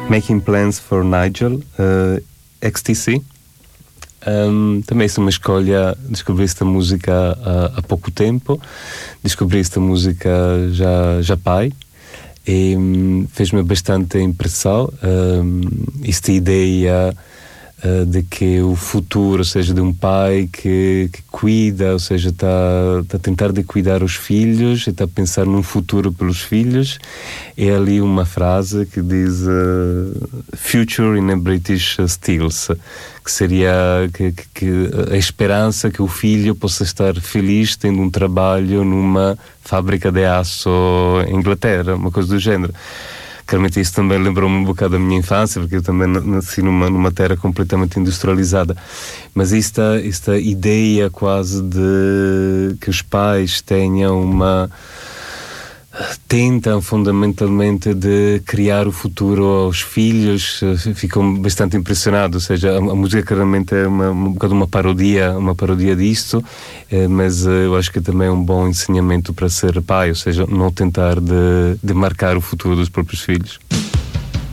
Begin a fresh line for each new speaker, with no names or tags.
Making Plans for Nigel, XTC. Também é uma escolha. Descobri esta música há pouco tempo. Descobri esta música já pai, e fez-me bastante impressão. Esta ideia de que o futuro, ou seja, de um pai que cuida, ou seja, está a tentar de cuidar os filhos, está a pensar num futuro pelos filhos. É ali uma frase que diz Future in a British Steels, que seria que a esperança que o filho possa estar feliz tendo um trabalho numa fábrica de aço em Inglaterra, uma coisa do género. Claramente isso também lembrou-me um bocado da minha infância, porque eu também nasci numa terra completamente industrializada. Mas esta ideia quase de que os pais tentam fundamentalmente de criar o futuro aos filhos, ficam bastante impressionados. Ou seja, a música claramente é um bocado uma parodia disto, mas eu acho que também é um bom ensinamento para ser pai, ou seja, não tentar de marcar o futuro dos próprios filhos.